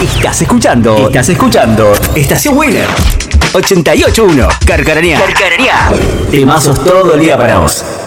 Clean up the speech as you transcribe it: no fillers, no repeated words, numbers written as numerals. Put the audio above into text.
Estás escuchando Estación Winner 88.1. Carcarañá. Temazos todo el día para vos.